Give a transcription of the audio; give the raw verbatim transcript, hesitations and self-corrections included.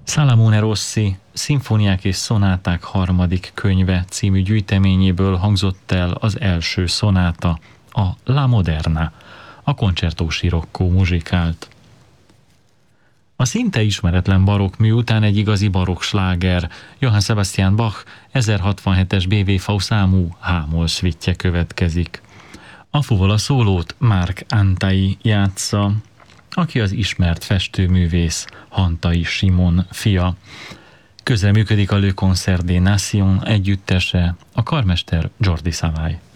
Salamone Rossi Szimfóniák és szonáták harmadik könyve című gyűjteményéből hangzott el az első szonáta, a La Moderna, a Concerto Scirocco muzsikált. A szinte ismeretlen barokkmű után egy igazi barokk sláger, Johann Sebastian Bach ezerhatvanhetes bé vé vé számú H-moll szvittje következik. A fuvola szólót Marc Antai játsza, aki az ismert festőművész Hantai Simon fia. Közreműködik a Le Concert des Nations együttese, a karmester Jordi Savall.